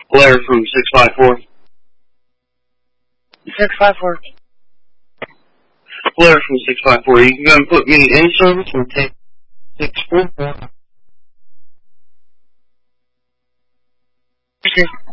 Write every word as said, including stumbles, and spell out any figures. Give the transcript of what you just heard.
Blair from six five four. six five four. Blair from six five four. You can go and put me in service and take six four four. Okay.